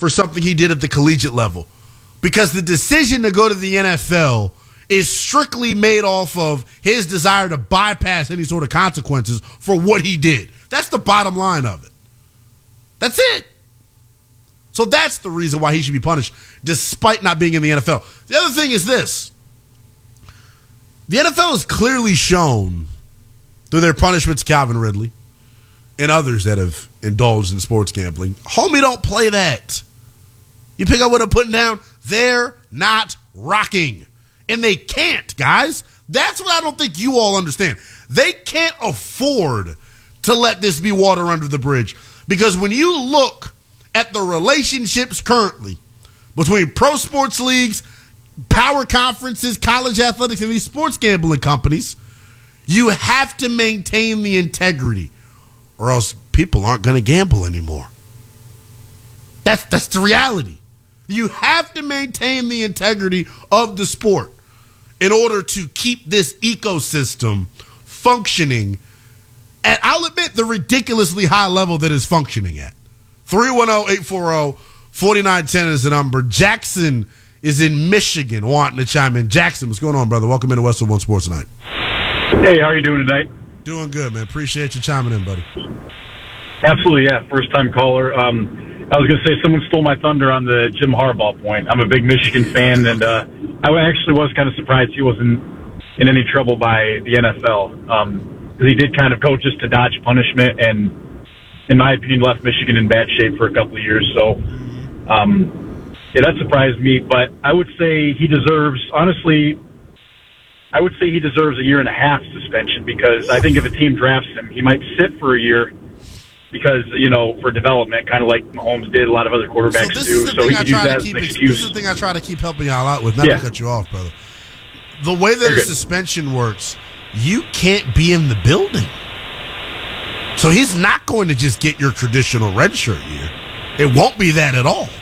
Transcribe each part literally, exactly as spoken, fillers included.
for something he did at the collegiate level. Because the decision to go to the N F L is strictly made off of his desire to bypass any sort of consequences for what he did. That's the bottom line of it. That's it. So that's the reason why he should be punished, despite not being in the N F L. The other thing is this. The N F L has clearly shown through their punishments, Calvin Ridley, and others that have indulged in sports gambling, homie, don't play that. You pick up what I'm putting down? They're not rocking. And they can't, guys. That's what I don't think you all understand. They can't afford to let this be water under the bridge. Because when you look at the relationships currently between pro sports leagues, power conferences, college athletics, and these sports gambling companies, you have to maintain the integrity or else people aren't going to gamble anymore. That's, that's the reality. You have to maintain the integrity of the sport in order to keep this ecosystem functioning at, I'll admit, the ridiculously high level that it's functioning at. three one zero, eight four zero, four nine one zero is the number. Jackson is in Michigan wanting to chime in. Jackson, what's going on, brother? Welcome into Westwood One Sports Tonight. Hey, how are you doing tonight? Doing good, man. Appreciate you chiming in, buddy. Absolutely, yeah. First-time caller. Um, I was going to say someone stole my thunder on the Jim Harbaugh point. I'm a big Michigan fan, and uh, I actually was kind of surprised he wasn't in any trouble by the N F L. Um, he did kind of go just to dodge punishment and, in my opinion, left Michigan in bad shape for a couple of years. So, um, yeah, that surprised me. But I would say he deserves, honestly, I would say he deserves a year and a half suspension because I think if a team drafts him, he might sit for a year because, you know, for development, kind of like Mahomes did, a lot of other quarterbacks so do. So he could use that as an excuse. This is the thing I try to keep helping y'all out with, not yeah. to cut you off, brother. The way that a suspension works, you can't be in the building. So he's not going to just get your traditional redshirt year. It won't be that at all.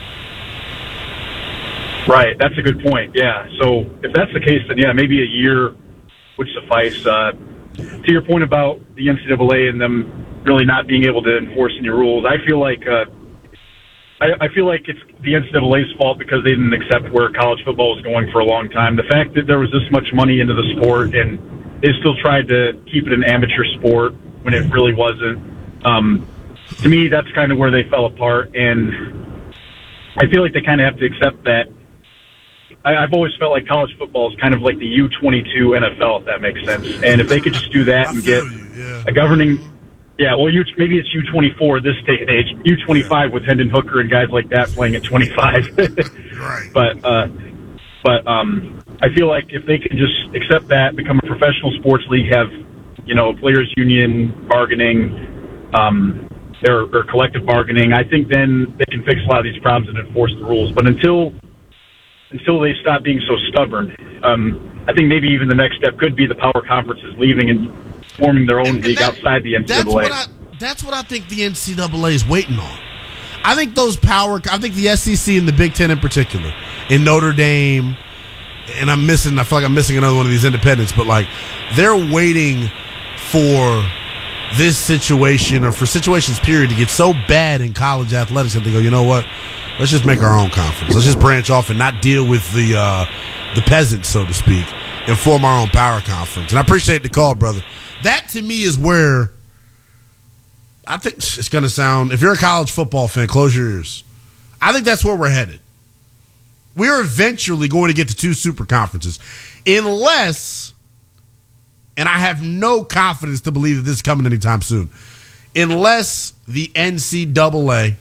Right, that's a good point, yeah. So if that's the case, then yeah, maybe a year would suffice. Uh, to your point about the N C double A and them really not being able to enforce any rules, I feel like uh, I, I feel like it's the N C double A's fault because they didn't accept where college football was going for a long time. The fact that there was this much money into the sport and they still tried to keep it an amateur sport when it really wasn't. Um, to me, that's kind of where they fell apart, and I feel like they kind of have to accept that. I, I've always felt like college football is kind of like the U twenty-two N F L, if that makes sense. And if they could just do that and get yeah. a governing, yeah, well, U, maybe it's U twenty-four this day and age, U twenty-five yeah. with Hendon Hooker and guys like that playing at twenty-five. Right. But, uh, but um, I feel like if they can just accept that, become a professional sports league, have, you know, players union bargaining, um, or, or collective bargaining, I think then they can fix a lot of these problems and enforce the rules. But until until they stop being so stubborn, um, I think maybe even the next step could be the power conferences leaving and forming their own and, and league that, outside the N C double A. That's what, I, that's what I think the N C double A is waiting on. I think those power, I think the S E C and the Big Ten in particular, in Notre Dame, and I'm missing, I feel like I'm missing another one of these independents, but like they're waiting for this situation or for situations period to get so bad in college athletics that they go, you know what, let's just make our own conference. Let's just branch off and not deal with the uh, the peasants, so to speak, and form our own power conference. And I appreciate the call, brother. That to me is where I think it's going to sound, if you're a college football fan, close your ears. I think that's where we're headed. We're eventually going to get to two super conferences unless, and I have no confidence to believe that this is coming anytime soon, unless the N C double A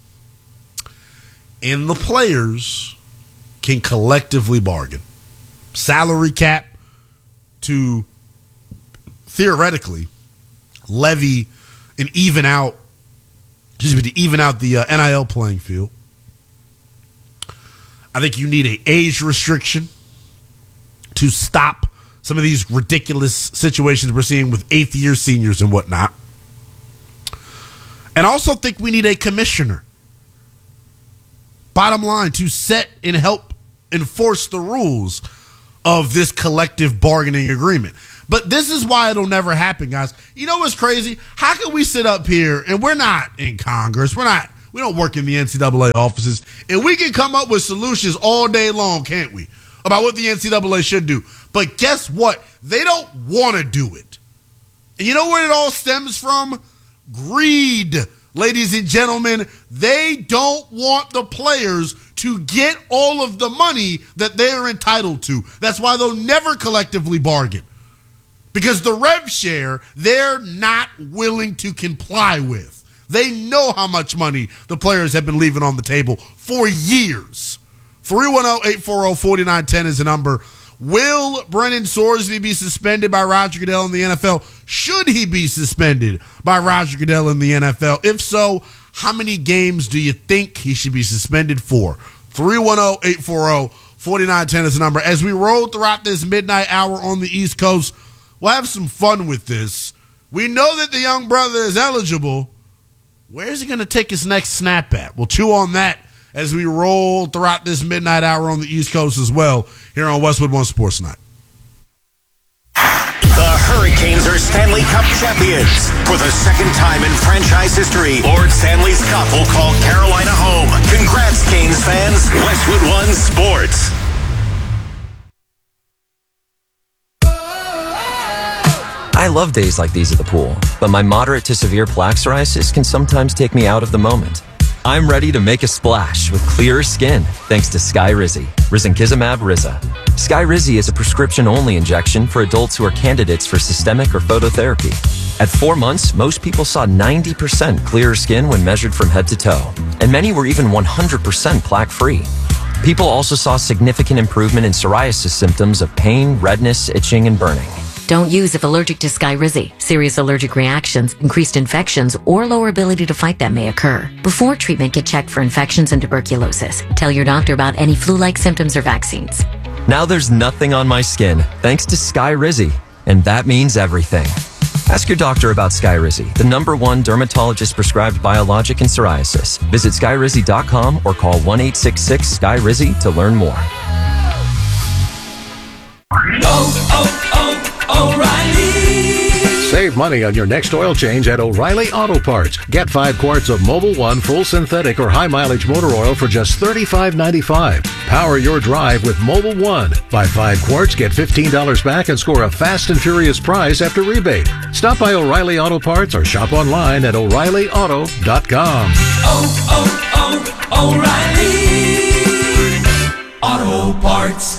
and the players can collectively bargain. Salary cap to theoretically levy and even out, excuse me, to even out the uh, N I L playing field. I think you need an age restriction to stop some of these ridiculous situations we're seeing with eighth year seniors and whatnot. And I also think we need a commissioner, bottom line, to set and help enforce the rules of this collective bargaining agreement. But this is why it'll never happen, guys. You know what's crazy? How can we sit up here and we're not in Congress? We're not We don't work in the N C double A offices. And we can come up with solutions all day long, can't we, about what the N C double A should do. But guess what? They don't want to do it. And you know where it all stems from? Greed, ladies and gentlemen. They don't want the players to get all of the money that they're entitled to. That's why they'll never collectively bargain. Because the rev share, they're not willing to comply with. They know how much money the players have been leaving on the table for years. three one zero, eight four zero, four nine one zero is the number. Will Brennan Sorsby be suspended by Roger Goodell in the N F L? Should he be suspended by Roger Goodell in the N F L? If so, how many games do you think he should be suspended for? three one zero, eight four zero, four nine one zero is the number. As we roll throughout this midnight hour on the East Coast, we'll have some fun with this. We know that the young brother is eligible. Where's he going to take his next snap at? We'll chew on that as we roll throughout this midnight hour on the East Coast as well here on Westwood One Sports Night. The Hurricanes are Stanley Cup champions. For the second time in franchise history, Lord Stanley's Cup will call Carolina home. Congrats, Canes fans. Westwood One Sports. I love days like these at the pool, but my moderate to severe plaque psoriasis can sometimes take me out of the moment. I'm ready to make a splash with clearer skin thanks to Skyrizi, Risankizumab Riza. Skyrizi is a prescription-only injection for adults who are candidates for systemic or phototherapy. At four months, most people saw ninety percent clearer skin when measured from head to toe, and many were even one hundred percent plaque-free. People also saw significant improvement in psoriasis symptoms of pain, redness, itching, and burning. Don't use if allergic to Skyrizi. Serious allergic reactions, increased infections, or lower ability to fight them may occur. Before treatment, get checked for infections and tuberculosis. Tell your doctor about any flu-like symptoms or vaccines. Now there's nothing on my skin thanks to Skyrizi, and that means everything. Ask your doctor about Skyrizi, the number one dermatologist-prescribed biologic in psoriasis. Visit skyrizi dot com or call one eight six six, S K Y R I Z I to learn more. Oh, oh, oh. O'Reilly. Save money on your next oil change at O'Reilly Auto Parts. Get five quarts of Mobil One full synthetic or high mileage motor oil for just thirty-five ninety-five. Power your drive with Mobil One. Buy five quarts, get fifteen dollars back, and score a fast and furious prize after rebate. Stop by O'Reilly Auto Parts or shop online at o'reilly auto dot com. Oh, oh, oh, O'Reilly Auto Parts.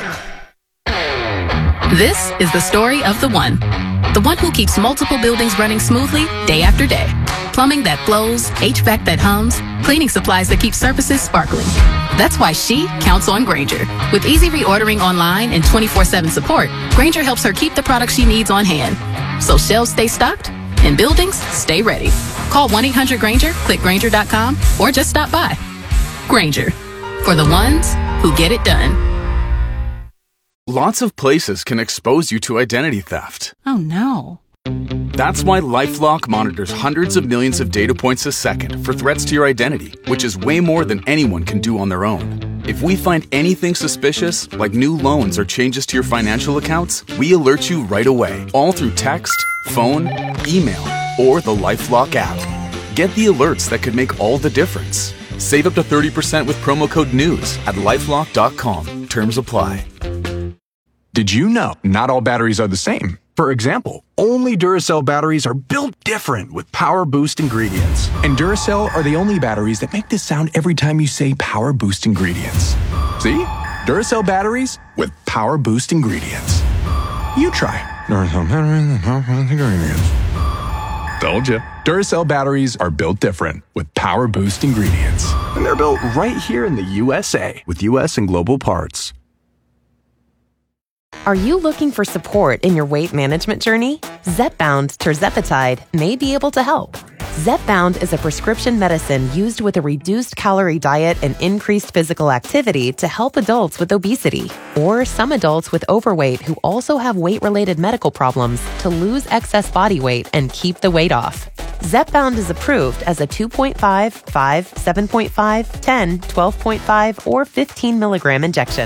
This is the story of the one. The one who keeps multiple buildings running smoothly day after day. Plumbing that flows, H V A C that hums, cleaning supplies that keep surfaces sparkling. That's why she counts on Grainger. With easy reordering online and twenty-four seven support, Grainger helps her keep the products she needs on hand. So shelves stay stocked and buildings stay ready. Call one eight hundred Grainger, click Grainger dot com, or just stop by. Grainger, for the ones who get it done. Lots of places can expose you to identity theft. Oh no. That's why LifeLock monitors hundreds of millions of data points a second for threats to your identity, which is way more than anyone can do on their own. If we find anything suspicious, like new loans or changes to your financial accounts, we alert you right away, all through text, phone, email, or the LifeLock app. Get the alerts that could make all the difference. Save up to thirty percent with promo code NEWS at lifelock dot com. Terms apply. Did you know not all batteries are the same? For example, only Duracell batteries are built different with Power Boost ingredients. And Duracell are the only batteries that make this sound every time you say Power Boost ingredients. See? Duracell batteries with Power Boost ingredients. You try. Duracell batteries with Power Boost ingredients. Told you. Duracell batteries are built different with Power Boost ingredients. And they're built right here in the U S A with U S and global parts. Are you looking for support in your weight management journey? Zepbound tirzepatide may be able to help. Zepbound is a prescription medicine used with a reduced calorie diet and increased physical activity to help adults with obesity or some adults with overweight who also have weight-related medical problems to lose excess body weight and keep the weight off. Zepbound is approved as a two point five, five, seven point five, ten, twelve point five, or fifteen milligram injection.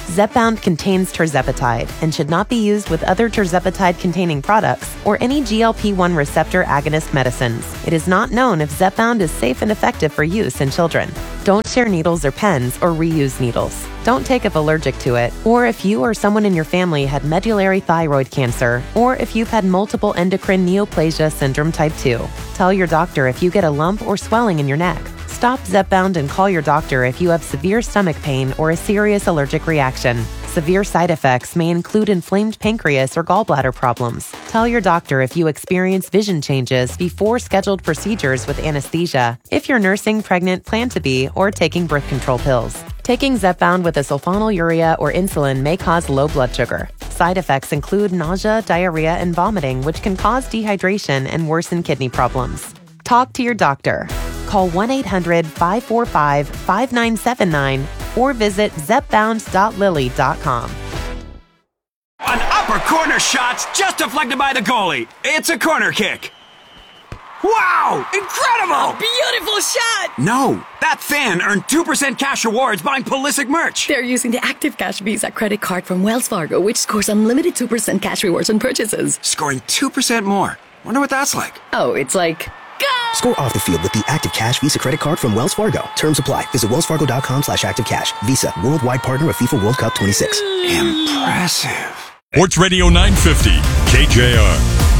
Zepbound contains tirzepatide and should not be used with other tirzepatide-containing products or any G L P one receptor agonist medicines. It is not known if Zepbound is safe and effective for use in children. Don't share needles or pens or reuse needles. Don't take if allergic to it, or if you or someone in your family had medullary thyroid cancer, or if you've had multiple endocrine neoplasia syndrome type two. Tell your doctor if you get a lump or swelling in your neck. Stop Zepbound and call your doctor if you have severe stomach pain or a serious allergic reaction. Severe side effects may include inflamed pancreas or gallbladder problems. Tell your doctor if you experience vision changes before scheduled procedures with anesthesia, if you're nursing, pregnant, plan to be, or taking birth control pills. Taking Zepbound with a sulfonylurea or insulin may cause low blood sugar. Side effects include nausea, diarrhea, and vomiting, which can cause dehydration and worsen kidney problems. Talk to your doctor. Call one eight hundred five four five five nine seven nine or visit zepbound dot lilly dot com. An upper corner shot's just deflected by the goalie. It's a corner kick. Wow! Incredible! Beautiful shot! No, that fan earned two percent cash rewards buying Pulisic merch. They're using the Active Cash Visa credit card from Wells Fargo, which scores unlimited two percent cash rewards on purchases. Scoring two percent more. Wonder what that's like. Oh, it's like... Go! Score off the field with the Active Cash Visa credit card from Wells Fargo. Terms apply. Visit wellsfargo.com slash activecash. Visa, worldwide partner of FIFA World Cup twenty-six. Impressive. Sports Radio nine fifty, K J R.